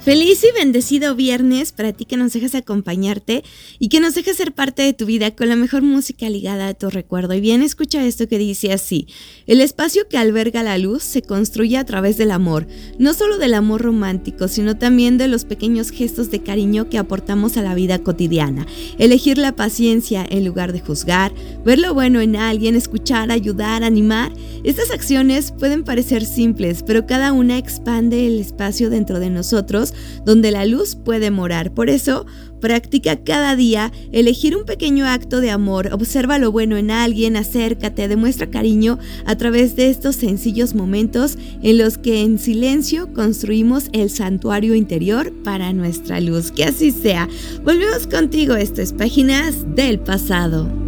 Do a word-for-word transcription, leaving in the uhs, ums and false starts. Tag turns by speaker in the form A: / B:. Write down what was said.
A: Feliz y bendecido viernes para ti que nos dejas acompañarte y que nos dejas ser parte de tu vida con la mejor música ligada a tu recuerdo. Y bien, escucha esto que dice así: el espacio que alberga la luz se construye a través del amor, no solo del amor romántico, sino también de los pequeños gestos de cariño que aportamos a la vida cotidiana. Elegir la paciencia en lugar de juzgar, ver lo bueno en alguien, escuchar, ayudar, animar. Estas acciones pueden parecer simples, pero cada una expande el espacio dentro de nosotros donde la luz puede morar. Por eso, practica cada día elegir un pequeño acto de amor. Observa lo bueno en alguien, acércate, demuestra cariño a través de estos sencillos momentos en los que en silencio construimos el santuario interior para nuestra luz. Que así sea. Volvemos contigo. Esto es Páginas del Pasado.